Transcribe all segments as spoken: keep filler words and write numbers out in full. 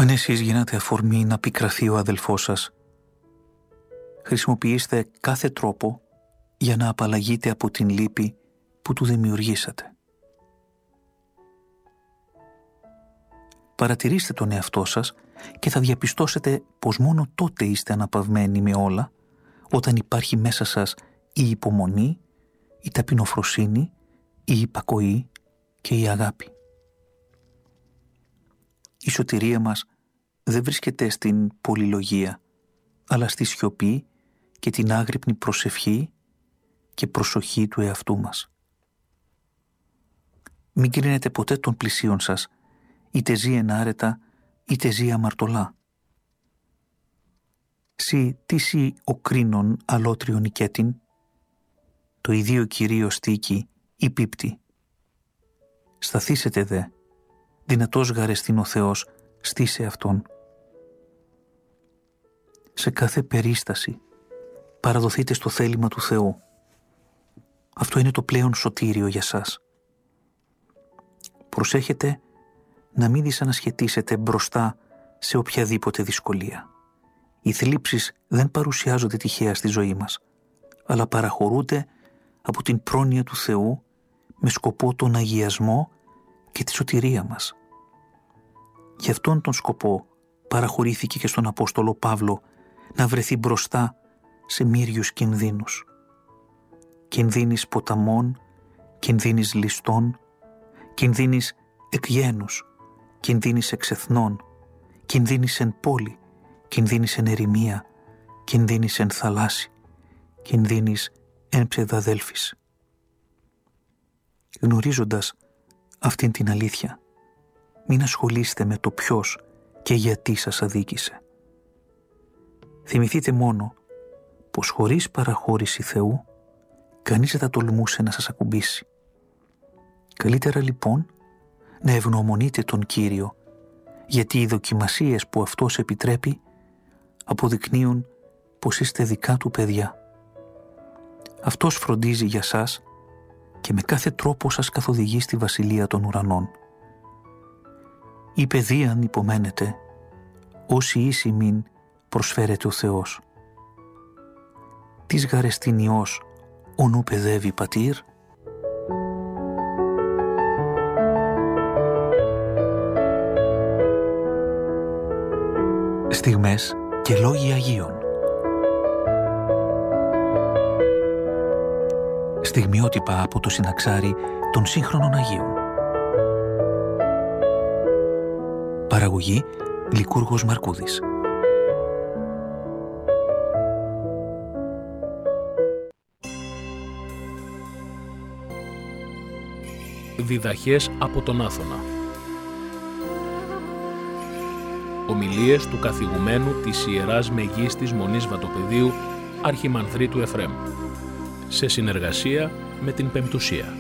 Αν εσείς γίνατε αφορμή να πικραθεί ο αδελφός σας, χρησιμοποιήστε κάθε τρόπο για να απαλλαγείτε από την λύπη που του δημιουργήσατε. Παρατηρήστε τον εαυτό σας και θα διαπιστώσετε πως μόνο τότε είστε αναπαυμένοι με όλα, όταν υπάρχει μέσα σας η υπομονή, η ταπεινοφροσύνη, η υπακοή και η αγάπη. Η σωτηρία μας δεν βρίσκεται στην πολυλογία, αλλά στη σιωπή και την άγρυπνη προσευχή και προσοχή του εαυτού μας. Μην κρίνετε ποτέ τον πλησίον σας, είτε ζει ενάρετα, είτε ζει αμαρτωλά. Συ τι σι ο κρίνον αλότριον οικέτην, το ιδίο Κυρίω στίκη ή πίπτη. Σταθήσετε δε, δυνατός γαρεστήν ο Θεός, στήσε Αυτόν. Σε κάθε περίσταση παραδοθείτε στο θέλημα του Θεού. Αυτό είναι το πλέον σωτήριο για σας. Προσέχετε να μην δυσανασχετήσετε μπροστά σε οποιαδήποτε δυσκολία. Οι θλίψεις δεν παρουσιάζονται τυχαία στη ζωή μας, αλλά παραχωρούνται από την πρόνοια του Θεού με σκοπό τον αγιασμό και τη σωτηρία μας. Γι' αυτόν τον σκοπό παραχωρήθηκε και στον Απόστολο Παύλο να βρεθεί μπροστά σε μύριους κινδύνους. Κινδύνης ποταμών, κινδύνης ληστών, κινδύνης εκγένους, κινδύνης εξεθνών, κινδύνης εν πόλη, κινδύνης εν ερημία, κινδύνης εν θαλάσση, κινδύνης εν ψευδαδέλφης. Γνωρίζοντας αυτήν την αλήθεια, μην ασχολείστε με το ποιος και γιατί σας αδίκησε. Θυμηθείτε μόνο πως χωρίς παραχώρηση Θεού, κανείς δεν θα τολμούσε να σας ακουμπήσει. Καλύτερα λοιπόν να ευγνωμονείτε τον Κύριο, γιατί οι δοκιμασίες που Αυτός επιτρέπει αποδεικνύουν πως είστε δικά Του παιδιά. Αυτός φροντίζει για σας και με κάθε τρόπο σας καθοδηγεί στη Βασιλεία των Ουρανών. Η παιδείαν υπομένετε, όσοι ίσοι μην προσφέρεται ο Θεός. Της γαρεστήν Υιός, ο νου παιδεύει πατήρ. Στιγμές και λόγοι Αγίων. Στιγμιότυπα από το συναξάρι των σύγχρονων Αγίων. Παραγωγή Λικούργος Μαρκούδης. Διδαχές από τον Άθωνα. Ομιλίες του καθηγουμένου της Ιεράς Μεγίστης Μονής Βατοπεδίου Αρχιμανθρίτου Εφραίμ, σε συνεργασία με την Πεμπτουσία.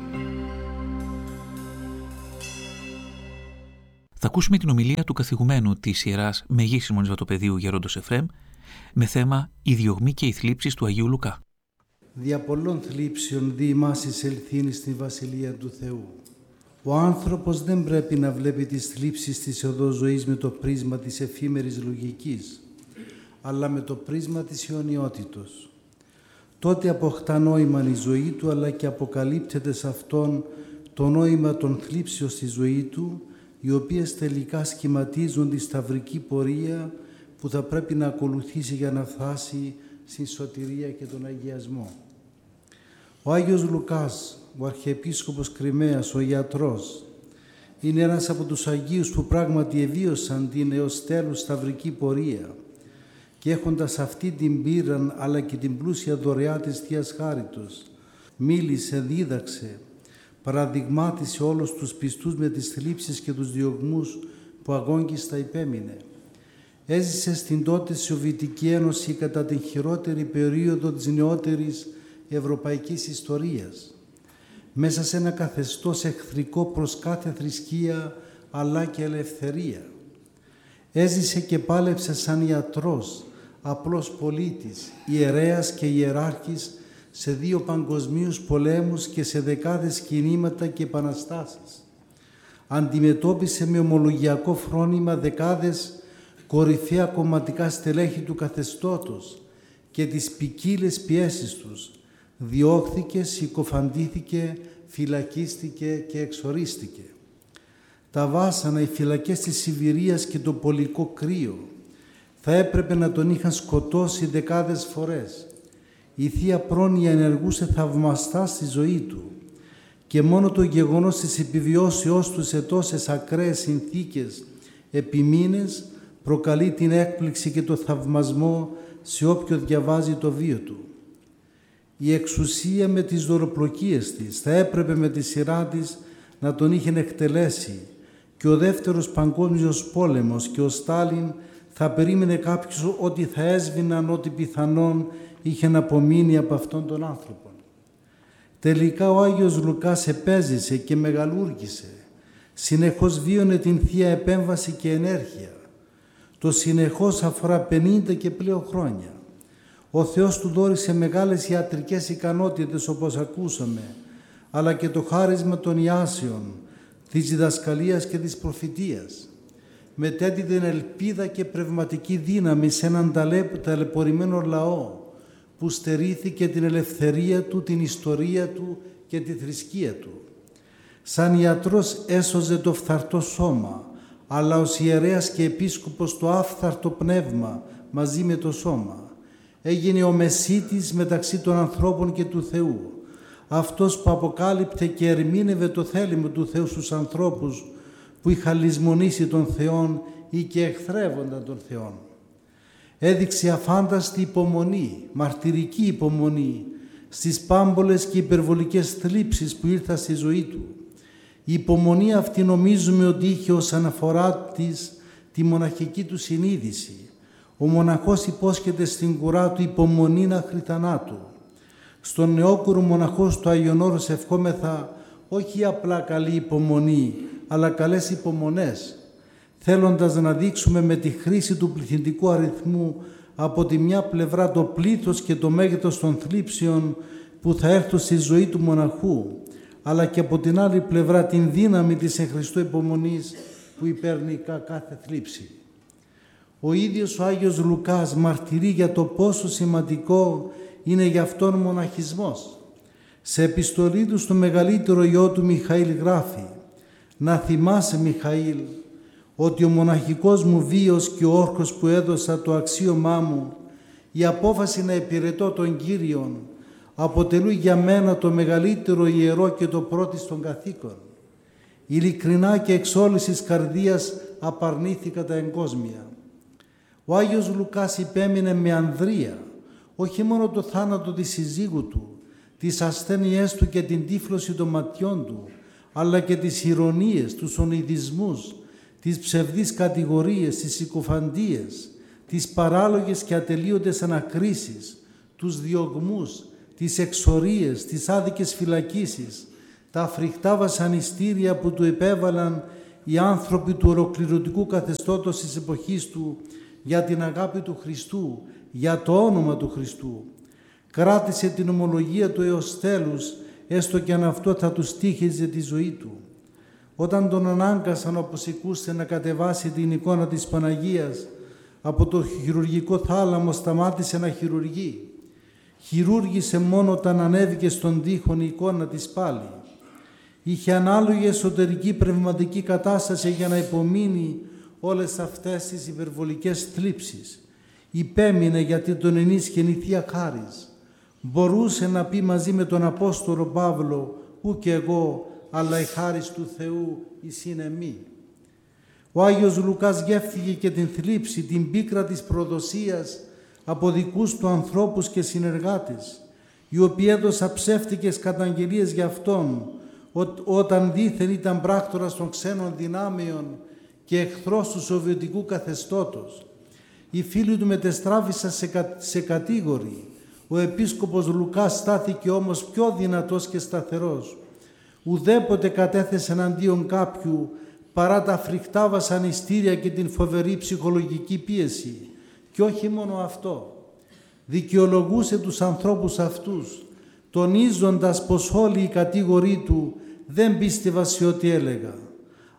Θα ακούσουμε την ομιλία του καθηγουμένου της Ιεράς Μεγίστης Μονής Βατοπεδίου Γέροντος Εφραίμ με θέμα «Η διωγμή και οι θλίψεις του Αγίου Λουκά». Δια πολλών θλίψεων δι' ημάς εισελθύνει στη Βασιλεία του Θεού. Ο άνθρωπος δεν πρέπει να βλέπει τις θλίψεις της οδός ζωής με το πρίσμα της εφήμερης λογικής, αλλά με το πρίσμα της αιωνιότητος. Τότε αποκτά νόημα η ζωή του, αλλά και αποκαλύπτεται σε αυτόν το νόημα των θλίψεων στη ζωή του, οι οποίες τελικά σχηματίζουν τη σταυρική πορεία που θα πρέπει να ακολουθήσει για να φτάσει στην σωτηρία και τον αγιασμό. Ο Άγιος Λουκάς, ο Αρχιεπίσκοπος Κριμαίας, ο ιατρός, είναι ένας από τους Αγίους που πράγματι εβίωσαν την έως τέλους σταυρική πορεία και έχοντας αυτή την πείραν αλλά και την πλούσια δωρεά της Θείας Χάριτος, μίλησε, δίδαξε, παραδειγμάτισε όλους τους πιστούς με τις θλίψεις και τους διωγμούς που αγόγγιστα υπέμεινε. Έζησε στην τότε Σοβιετική Ένωση κατά την χειρότερη περίοδο της νεότερης ευρωπαϊκής ιστορίας, μέσα σε ένα καθεστώς εχθρικό προς κάθε θρησκεία αλλά και ελευθερία. Έζησε και πάλεψε σαν ιατρός, απλός πολίτης, ιερέας και ιεράρχης σε δύο παγκοσμίους πολέμους και σε δεκάδες κινήματα και επαναστάσεις. αντιμετώπισε με ομολογιακό φρόνημα δεκάδες κορυφαία κομματικά στελέχη του καθεστώτος και τις ποικίλες πιέσεις τους, διώχθηκε, συκοφαντήθηκε, φυλακίστηκε και εξορίστηκε. Τα βάσανα, οι φυλακές της Σιβηρίας και το πολικό κρύο θα έπρεπε να τον είχαν σκοτώσει δεκάδες φορές. Η Θεία Πρόνοια ενεργούσε θαυμαστά στη ζωή του και μόνο το γεγονός της επιβιώσεώς του σε τόσες ακραίες συνθήκες επί μήνες προκαλεί την έκπληξη και το θαυμασμό σε όποιο διαβάζει το βίο του. Η εξουσία με τις δωροπλοκίες της θα έπρεπε με τη σειρά της να τον είχε εκτελέσει και ο δεύτερος παγκόσμιος πόλεμος και ο Στάλιν θα περίμενε κάποιος ότι θα έσβηναν ό,τι πιθανόν είχε να απομείνει από αυτόν τον άνθρωπο. Τελικά ο Άγιος Λουκάς επέζησε και μεγαλούργησε. Συνεχώς βίωνε την Θεία Επέμβαση και ενέργεια. Το συνεχώς αφορά πενήντα και πλέον χρόνια. Ο Θεός του δώρισε μεγάλες ιατρικές ικανότητες όπως ακούσαμε, αλλά και το χάρισμα των ιάσεων, της διδασκαλίας και της προφητείας. Μετέδιδε την ελπίδα και πνευματική δύναμη σε έναν ταλαιπωρημένο λαό που στερήθηκε την ελευθερία του, την ιστορία του και τη θρησκεία του. Σαν ιατρός έσωζε το φθαρτό σώμα, αλλά ως ιερέας και επίσκοπος το άφθαρτο πνεύμα μαζί με το σώμα. Έγινε ο μεσίτης μεταξύ των ανθρώπων και του Θεού, αυτός που αποκάλυπτε και ερμήνευε το θέλημα του Θεού στους ανθρώπους που είχαν λησμονήσει τον Θεόν ή και εχθρεύονταν τον Θεόν. Έδειξε αφάνταστη υπομονή, μαρτυρική υπομονή στις πάμπολες και υπερβολικές θλίψεις που ήρθαν στη ζωή του. Η υπομονή αυτή νομίζουμε ότι είχε ως αναφορά της τη μοναχική του συνείδηση. Ο μοναχός υπόσχεται στην κουρά του υπομονή μέχρι θανάτου. Στον νεόκουρο μοναχός του Άγιον Όρος ευχόμεθα όχι απλά καλή υπομονή, αλλά καλές υπομονές, θέλοντας να δείξουμε με τη χρήση του πληθυντικού αριθμού από τη μια πλευρά το πλήθος και το μέγεθος των θλίψεων που θα έρθουν στη ζωή του μοναχού, αλλά και από την άλλη πλευρά την δύναμη της εν Χριστώ υπομονής που υπερνικά κάθε θλίψη. Ο ίδιος ο Άγιος Λουκάς μαρτυρεί για το πόσο σημαντικό είναι για αυτόν ο μοναχισμός. Σε επιστολή του στο μεγαλύτερο γιο του Μιχαήλ γράφει «Να θυμάσαι, Μιχαήλ, ότι ο μοναχικός μου βίος και ο όρκος που έδωσα το αξίωμά μου, η απόφαση να υπηρετώ τον Κύριον, αποτελούν για μένα το μεγαλύτερο ιερό και το πρώτιστον καθήκον. Ειλικρινά και εξ όλης της καρδίας απαρνήθηκα τα εγκόσμια». Ο Άγιος Λουκάς υπέμεινε με ανδρεία, όχι μόνο το θάνατο της συζύγου του, τις ασθένειές του και την τύφλωση των ματιών του, αλλά και τις ηρωνίες, τους ονειδισμούς, τις ψευδείς κατηγορίες, τις συκοφαντίες, τις παράλογες και ατελείωτες ανακρίσεις, τους διωγμούς, τις εξορίες, τις άδικες φυλακίσεις, τα φρικτά βασανιστήρια που του επέβαλαν οι άνθρωποι του ολοκληρωτικού καθεστώτος της εποχής του για την αγάπη του Χριστού, για το όνομα του Χριστού. Κράτησε την ομολογία του έως τέλους, έστω και αν αυτό θα του στοίχιζε τη ζωή του. Όταν τον ανάγκασαν, όπως ακούσετε, να κατεβάσει την εικόνα της Παναγίας, από το χειρουργικό θάλαμο σταμάτησε να χειρουργεί. Χειρούργησε μόνο όταν ανέβηκε στον τοίχον η εικόνα της πάλι. Είχε ανάλογη εσωτερική πνευματική κατάσταση για να υπομείνει όλες αυτές τις υπερβολικές θλίψεις. Υπέμεινε γιατί τον ενίσχυε η Θεία Χάρις. Μπορούσε να πει μαζί με τον Απόστολο Παύλο «Ου και εγώ, αλλά η χάρις του Θεού εις είναι μη». Ο Άγιος Λουκάς γεύθηκε και την θλίψη, την πίκρα της προδοσίας από δικούς του ανθρώπους και συνεργάτες, οι οποίοι έδωσαν ψεύτικες καταγγελίες για αυτόν, όταν δήθεν ήταν πράκτορας των ξένων δυνάμεων και εχθρός του σοβιετικού καθεστώτος. Οι φίλοι του μετεστράφησαν σε, κα, σε κατήγοροι. Ο επίσκοπος Λουκάς στάθηκε όμως πιο δυνατός και σταθερός. Ουδέποτε κατέθεσε εναντίον κάποιου παρά τα φρικτά βασανιστήρια και την φοβερή ψυχολογική πίεση. Και όχι μόνο αυτό. Δικαιολογούσε τους ανθρώπους αυτούς, τονίζοντας πως όλοι οι κατήγοροι του δεν πίστευαν σε ό,τι έλεγα.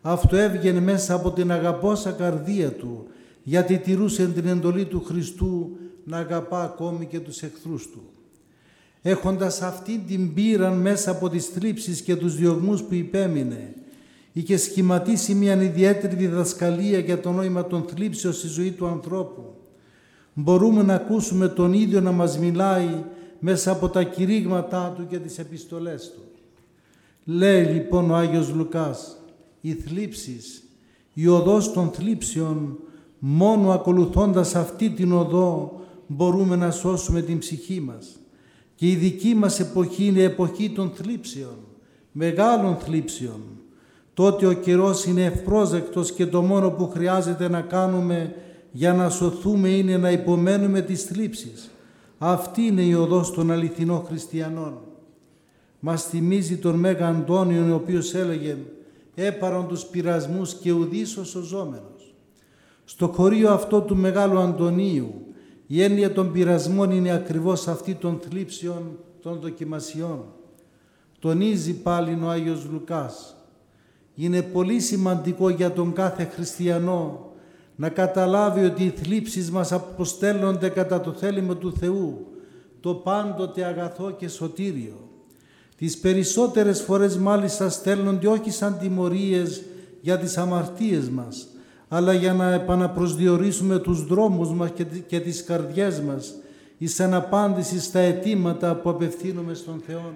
Αυτό έβγαινε μέσα από την αγαπώσα καρδία του, γιατί τηρούσε την εντολή του Χριστού να αγαπά ακόμη και τους εχθρούς του. Έχοντας αυτή την πείρα μέσα από τις θλίψεις και τους διωγμούς που υπέμεινε, είχε σχηματίσει μια ιδιαίτερη διδασκαλία για το νόημα των θλίψεων στη ζωή του ανθρώπου. Μπορούμε να ακούσουμε τον ίδιο να μας μιλάει μέσα από τα κηρύγματά του και τις επιστολές του. Λέει λοιπόν ο Άγιος Λουκάς, οι θλίψεις, η οδός των θλίψεων, μόνο ακολουθώντας αυτή την οδό μπορούμε να σώσουμε την ψυχή μας. Και η δική μας εποχή είναι εποχή των θλίψεων, μεγάλων θλίψεων. Τότε ο καιρός είναι ευπρόσδεκτος και το μόνο που χρειάζεται να κάνουμε για να σωθούμε είναι να υπομένουμε τις θλίψεις. Αυτή είναι η οδός των αληθινών χριστιανών. Μας θυμίζει τον Μέγα Αντώνιον, ο οποίος έλεγε «Έπαρον τους πειρασμούς και ουδής ο σωζόμενος». Στο χωρίο αυτό του Μεγάλου Αντωνίου η έννοια των πειρασμών είναι ακριβώς αυτή των θλίψεων, των δοκιμασιών. Τονίζει πάλι ο Άγιος Λουκάς. Είναι πολύ σημαντικό για τον κάθε χριστιανό να καταλάβει ότι οι θλίψεις μας αποστέλλονται κατά το θέλημα του Θεού, το πάντοτε αγαθό και σωτήριο. Τις περισσότερες φορές μάλιστα στέλνονται όχι σαν τιμωρίες για τις αμαρτίες μας, αλλά για να επαναπροσδιορίσουμε τους δρόμους μας και τις καρδιές μας εις αναπάντηση στα αιτήματα που απευθύνουμε στον Θεό.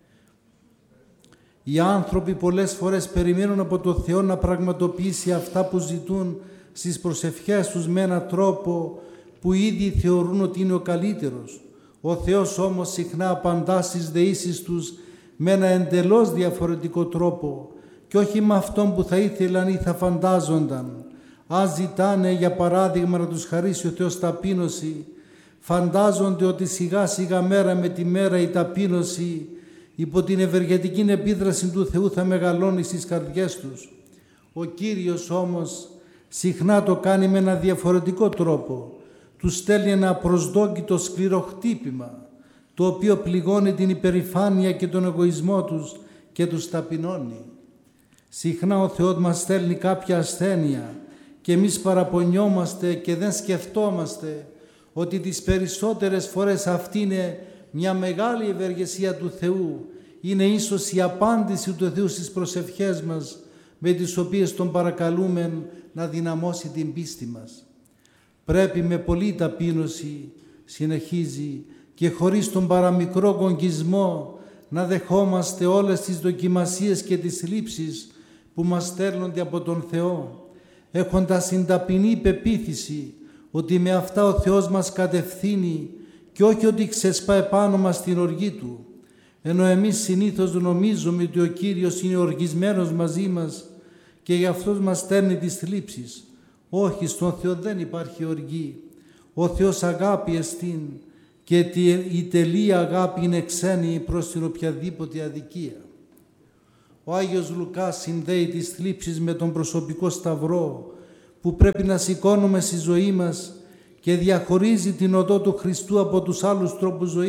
Οι άνθρωποι πολλές φορές περιμένουν από τον Θεό να πραγματοποιήσει αυτά που ζητούν στις προσευχές τους με έναν τρόπο που ήδη θεωρούν ότι είναι ο καλύτερος. Ο Θεός όμως συχνά απαντά στις δεήσεις τους με ένα εντελώς διαφορετικό τρόπο και όχι με αυτόν που θα ήθελαν ή θα φαντάζονταν. Αν ζητάνε για παράδειγμα να τους χαρίσει ο Θεός ταπείνωση, φαντάζονται ότι σιγά σιγά μέρα με τη μέρα η ταπείνωση υπό την ευεργετική επίδραση του Θεού θα μεγαλώνει στις καρδιές τους. Ο Κύριος όμως συχνά το κάνει με ένα διαφορετικό τρόπο. Τους στέλνει ένα προσδόκητο σκληρό χτύπημα, το οποίο πληγώνει την υπερηφάνεια και τον εγωισμό τους και τους ταπεινώνει. Συχνά ο Θεός μας στέλνει κάποια ασθένεια και εμείς παραπονιόμαστε και δεν σκεφτόμαστε ότι τις περισσότερες φορές αυτή είναι μια μεγάλη ευεργεσία του Θεού. Είναι ίσως η απάντηση του Θεού στις προσευχές μας με τις οποίες τον παρακαλούμε να δυναμώσει την πίστη μας. Πρέπει με πολλή ταπείνωση, συνεχίζει, και χωρίς τον παραμικρό κογγισμό να δεχόμαστε όλες τις δοκιμασίες και τις θλίψεις που μας στέλνονται από τον Θεό, έχοντας την ταπεινή πεποίθηση ότι με αυτά ο Θεός μας κατευθύνει και όχι ότι ξεσπάει πάνω μας την οργή Του, ενώ εμείς συνήθως νομίζουμε ότι ο Κύριος είναι οργισμένος μαζί μας και γι' αυτό μας στέλνει τις θλίψεις. Όχι, στον Θεό δεν υπάρχει οργή. Ο Θεός αγάπη εστίν και η τελεία αγάπη είναι ξένη προς την οποιαδήποτε αδικία. Ο Άγιος Λουκάς συνδέει τις θλίψεις με τον προσωπικό σταυρό που πρέπει να σηκώνουμε στη ζωή μας και διαχωρίζει την οδό του Χριστού από τους άλλους τρόπους ζωής.